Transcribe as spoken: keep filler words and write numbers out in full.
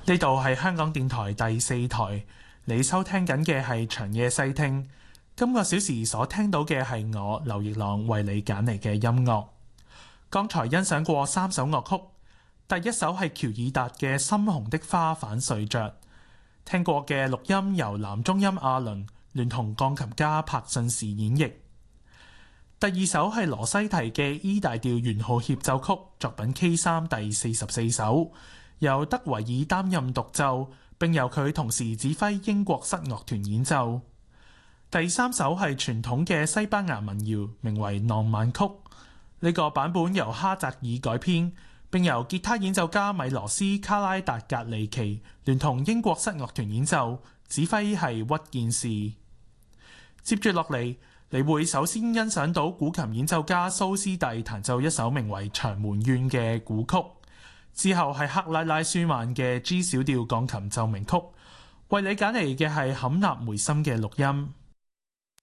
呢度係香港電台第四台，你收聽緊嘅係長夜細聽。今個小時所聽到嘅係我劉奕朗為你揀嚟嘅音樂。剛才欣賞過三首樂曲，第一首係喬爾達嘅《深紅的花瓣睡着》，聽過嘅錄音由男中音阿倫聯同鋼琴家柏信士演繹。第二首係羅西提嘅 E 大調圓號協奏曲，作品 K 三第四十四首，由德維爾擔任獨奏，並由佢同時指揮英國室樂團演奏。第三首係傳統嘅西班牙民謠，名為《浪漫曲》。呢、這個版本由哈澤爾改編，並由吉他演奏家米羅斯卡拉達格利奇聯同英國室樂團演奏，指揮係屈健士。接住落嚟，你會首先欣賞到古琴演奏家蘇斯蒂彈奏一首名為《長門怨》嘅古曲，之後係克拉拉舒曼嘅 G 小調鋼琴奏鳴曲。為你揀嚟嘅係坎納梅森嘅錄音。